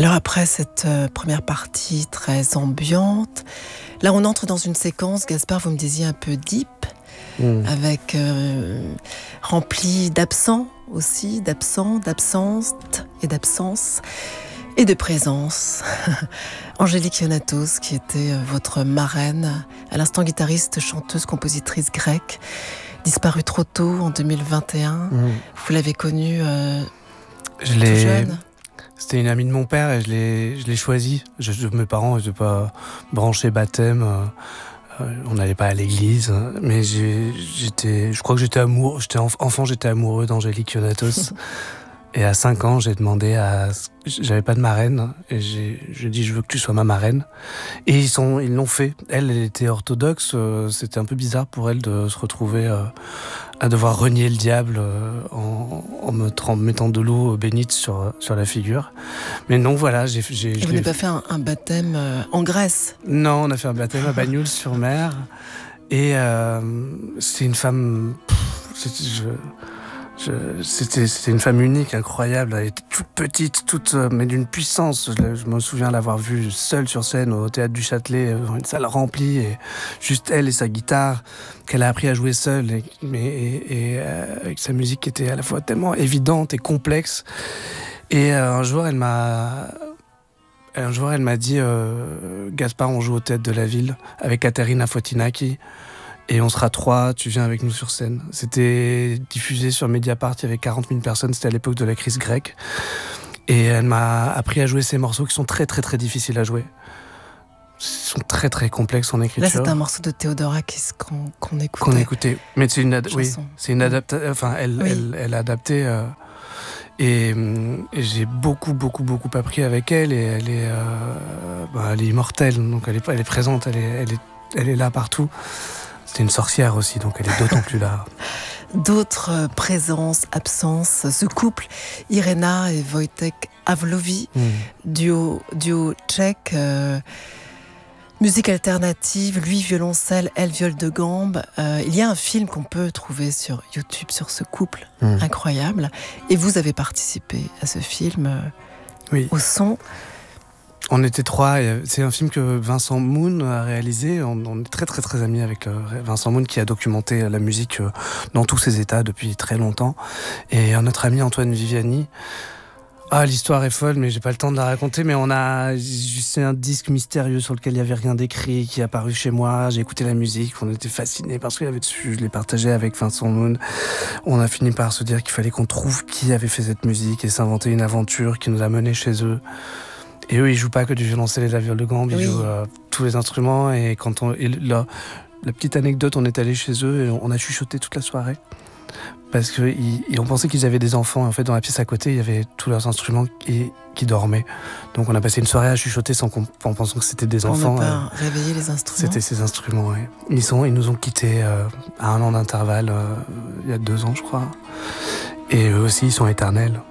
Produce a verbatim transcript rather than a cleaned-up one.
Alors après cette euh, première partie très ambiante, là on entre dans une séquence, Gaspard, vous me disiez un peu deep, mmh. avec euh, rempli d'absents aussi, d'absents, d'absence et d'absence et de présence. Angélique Ionatos, qui était votre marraine, à l'instant guitariste, chanteuse, compositrice grecque, disparue trop tôt en deux mille vingt et un. Mmh. Vous l'avez connue euh, je tout l'ai... jeune. C'était une amie de mon père et je l'ai, je l'ai choisie. Je, je, mes parents n'étaient pas branchés baptême. Euh, on n'allait pas à l'église. Mais j'ai, j'étais, je crois que j'étais amoureux. J'étais enfant, j'étais amoureux d'Angélique Ionatos. Et à cinq ans, j'ai demandé à... J'avais pas de marraine. Et j'ai, j'ai dit, je veux que tu sois ma marraine. Et ils, sont, ils l'ont fait. Elle, elle était orthodoxe. Euh, c'était un peu bizarre pour elle de se retrouver euh, à devoir renier le diable euh, en, en me en mettant de l'eau bénite sur, sur la figure. Mais non, voilà. J'ai, j'ai, et vous n'avez pas fait un, un baptême euh, en Grèce? Non, on a fait un baptême à Bagnols-sur-Mer. Et euh, c'est une femme... Pff, c'est, je, Je, c'était, c'était une femme unique, incroyable. Elle était toute petite, toute, mais d'une puissance. Je, je me souviens l'avoir vue seule sur scène au Théâtre du Châtelet, dans une salle remplie, et juste elle et sa guitare, qu'elle a appris à jouer seule, et, mais, et, et euh, avec sa musique qui était à la fois tellement évidente et complexe. Et euh, un jour, elle m'a... Un jour, elle m'a dit euh, « Gaspard, on joue au Théâtre de la Ville avec Katerina Fotinaki. Et on sera trois, tu viens avec nous sur scène. » C'était diffusé sur Mediapart, il y avait quarante mille personnes, c'était à l'époque de la crise grecque. Et elle m'a appris à jouer ces morceaux qui sont très très très difficiles à jouer. Ils sont très très complexes en écriture. Là, c'est un morceau de Theodorakis qu'on, qu'on écoutait. Qu'on écoutait. Mais c'est une, ad- oui, c'est une adaptation. Enfin, elle, oui. elle, elle a adapté. Euh, et, et j'ai beaucoup beaucoup beaucoup appris avec elle. Et elle est, euh, bah, elle est immortelle. Donc elle est, elle est présente. Elle est, elle est, elle est là partout. C'était une sorcière aussi, donc elle est d'autant plus là. D'autres présences, absences, ce couple, Irena et Wojtek Avlovi, mmh. duo, duo tchèque, euh, musique alternative, lui violoncelle, elle viole de gambe. Euh, il y a un film qu'on peut trouver sur YouTube sur ce couple, mmh. incroyable. Et vous avez participé à ce film euh, oui. au son. On était trois, c'est un film que Vincent Moon a réalisé, on, on est très très très amis avec Vincent Moon qui a documenté la musique dans tous ses états depuis très longtemps, et notre ami Antoine Viviani. Ah, l'histoire est folle, mais j'ai pas le temps de la raconter, mais on a, c'est un disque mystérieux sur lequel il y avait rien d'écrit, qui est apparu chez moi, j'ai écouté la musique, on était fascinés par ce qu'il y avait dessus, je l'ai partagé avec Vincent Moon. On a fini par se dire qu'il fallait qu'on trouve qui avait fait cette musique et s'inventer une aventure qui nous a menés chez eux. Et eux, ils jouent pas que du violoncelle et de la viole de gambe, ils oui. jouent euh, tous les instruments. Et quand on, et la, la petite anecdote, on est allé chez eux et on a chuchoté toute la soirée. Parce qu'on pensait qu'ils avaient des enfants. Et en fait, dans la pièce à côté, il y avait tous leurs instruments qui, qui dormaient. Donc on a passé une soirée à chuchoter sans qu'on, en pensant que c'était des on enfants. On n'a pas euh, réveillé les instruments. C'était ces instruments, oui. Ils, sont, ils nous ont quittés euh, à un an d'intervalle, euh, il y a deux ans, je crois. Et eux aussi, ils sont éternels.